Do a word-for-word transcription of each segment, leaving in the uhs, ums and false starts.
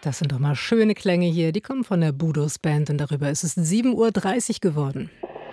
Das sind doch mal schöne Klänge hier. Die kommen von der Budos Band und darüber ist es sieben Uhr dreißig geworden.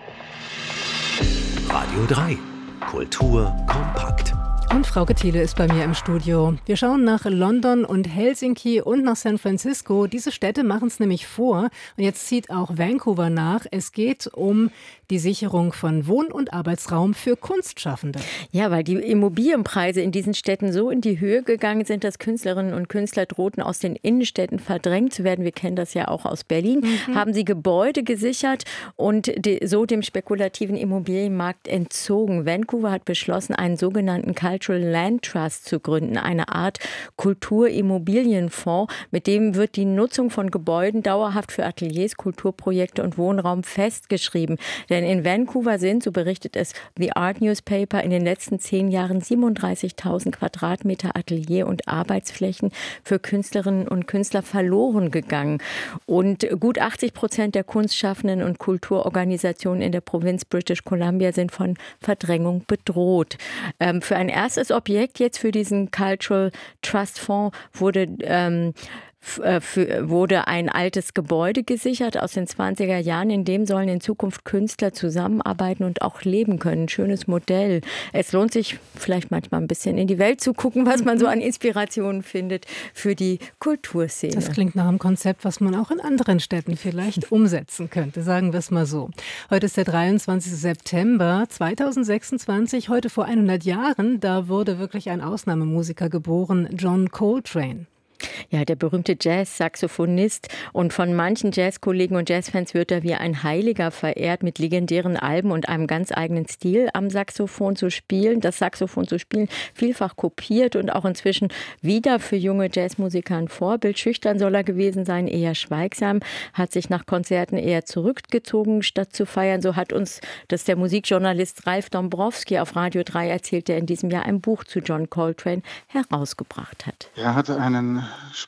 Radio drei. Kultur kompakt. Und Frauke Thiele ist bei mir im Studio. Wir schauen nach London und Helsinki und nach San Francisco. Diese Städte machen es nämlich vor. Und jetzt zieht auch Vancouver nach. Es geht um die Sicherung von Wohn- und Arbeitsraum für Kunstschaffende. Ja, weil die Immobilienpreise in diesen Städten so in die Höhe gegangen sind, dass Künstlerinnen und Künstler drohten, aus den Innenstädten verdrängt zu werden. Wir kennen das ja auch aus Berlin. Mhm. Haben sie Gebäude gesichert und die, so dem spekulativen Immobilienmarkt entzogen. Vancouver hat beschlossen, einen sogenannten Cultural Land Trust zu gründen, eine Art Kulturimmobilienfonds, mit dem wird die Nutzung von Gebäuden dauerhaft für Ateliers, Kulturprojekte und Wohnraum festgeschrieben. Denn in Vancouver sind, so berichtet es The Art Newspaper, in den letzten zehn Jahren siebenunddreißigtausend Quadratmeter Atelier- und Arbeitsflächen für Künstlerinnen und Künstler verloren gegangen. Und gut achtzig Prozent der Kunstschaffenden und Kulturorganisationen in der Provinz British Columbia sind von Verdrängung bedroht. Ähm, für ein erstes Objekt jetzt für diesen Cultural Trust Fonds wurde ähm, Für, wurde ein altes Gebäude gesichert aus den zwanziger Jahren. In dem sollen in Zukunft Künstler zusammenarbeiten und auch leben können. Schönes Modell. Es lohnt sich vielleicht manchmal ein bisschen in die Welt zu gucken, was man so an Inspirationen findet für die Kulturszene. Das klingt nach einem Konzept, was man auch in anderen Städten vielleicht umsetzen könnte. Sagen wir es mal so. Heute ist der dreiundzwanzigster September zweitausendsechsundzwanzig. Heute vor hundert Jahren, da wurde wirklich ein Ausnahmemusiker geboren, John Coltrane. Ja, der berühmte Jazz-Saxophonist, und von manchen Jazzkollegen und Jazzfans wird er wie ein Heiliger verehrt, mit legendären Alben und einem ganz eigenen Stil am Saxophon zu spielen, das Saxophon zu spielen, vielfach kopiert und auch inzwischen wieder für junge Jazzmusiker ein Vorbild. Schüchtern soll er gewesen sein, eher schweigsam, hat sich nach Konzerten eher zurückgezogen, statt zu feiern. So hat uns das der Musikjournalist Ralf Dombrowski auf Radio drei erzählt, der in diesem Jahr ein Buch zu John Coltrane herausgebracht hat. Er hatte einen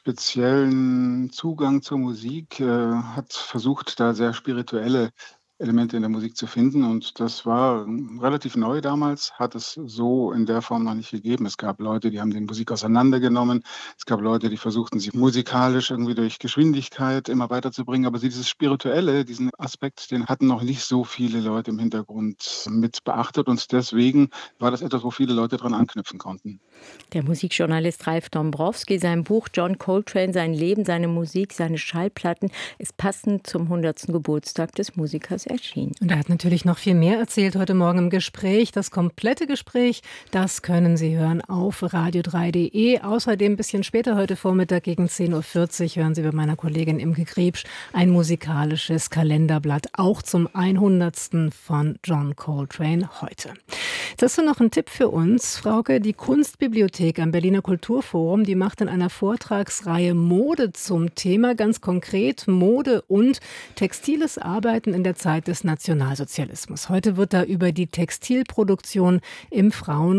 speziellen Zugang zur Musik, äh, hat versucht, da sehr spirituelle Elemente in der Musik zu finden, und das war relativ neu damals, hat es so in der Form noch nicht gegeben. Es gab Leute, die haben die Musik auseinandergenommen, es gab Leute, die versuchten, sie musikalisch irgendwie durch Geschwindigkeit immer weiterzubringen, aber dieses Spirituelle, diesen Aspekt, den hatten noch nicht so viele Leute im Hintergrund mit beachtet, und deswegen war das etwas, wo viele Leute dran anknüpfen konnten. Der Musikjournalist Ralf Dombrowski, sein Buch John Coltrane, sein Leben, seine Musik, seine Schallplatten ist passend zum hundertsten Geburtstag des Musikers erschienen. Und er hat natürlich noch viel mehr erzählt heute Morgen im Gespräch. Das komplette Gespräch, das können Sie hören auf radio drei punkt de. Außerdem ein bisschen später heute Vormittag gegen zehn Uhr vierzig hören Sie bei meiner Kollegin Imke Griebsch ein musikalisches Kalenderblatt, auch zum hundertsten von John Coltrane heute. Jetzt hast du noch einen Tipp für uns, Frauke. Die Kunstbibliothek am Berliner Kulturforum, die macht in einer Vortragsreihe Mode zum Thema, ganz konkret Mode und textiles Arbeiten in der Zeit des Nationalsozialismus. Heute wird da über die Textilproduktion im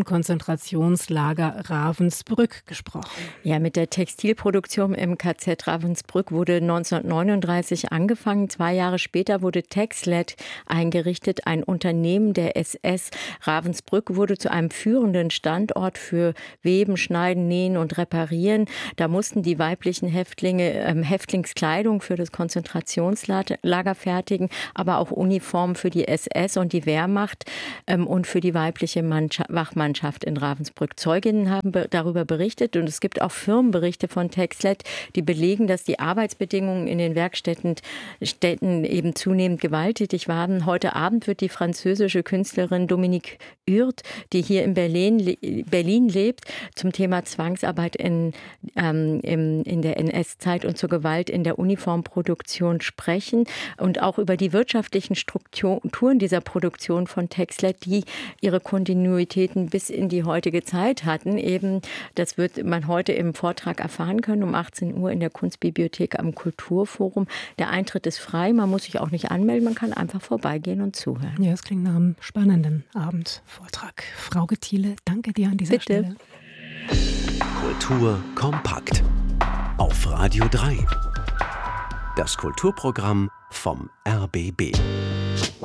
Frauenkonzentrationslager Ravensbrück gesprochen. Ja, mit der Textilproduktion im K Z Ravensbrück wurde neunzehnhundertneununddreißig angefangen. Zwei Jahre später wurde Texlet eingerichtet, ein Unternehmen der S S. Ravensbrück wurde zu einem führenden Standort für Weben, Schneiden, Nähen und Reparieren. Da mussten die weiblichen Häftlinge ähm, Häftlingskleidung für das Konzentrationslager fertigen, aber auch Uniformen für die S S und die Wehrmacht ähm, und für die weibliche Mannschaft, Wachmannschaft in Ravensbrück. Zeuginnen haben be- darüber berichtet, und es gibt auch Firmenberichte von Texlet, die belegen, dass die Arbeitsbedingungen in den Werkstätten Städten eben zunehmend gewalttätig waren. Heute Abend wird die französische Künstlerin Dominique Urt, die hier in Berlin, le- Berlin lebt, zum Thema Zwangsarbeit in, ähm, im, in der N S-Zeit und zur Gewalt in der Uniformproduktion sprechen und auch über die wirtschaftlichen Strukturen dieser Produktion von Texlet, die ihre Kontinuitäten bis in die heutige Zeit hatten. Eben, das wird man heute im Vortrag erfahren können, um achtzehn Uhr in der Kunstbibliothek am Kulturforum. Der Eintritt ist frei, man muss sich auch nicht anmelden, man kann einfach vorbeigehen und zuhören. Ja, es klingt nach einem spannenden Abendvortrag. Frauke Thiele, danke dir an dieser Bitte. Stelle. Kultur kompakt. Auf Radio drei. Das Kulturprogramm vom R B B.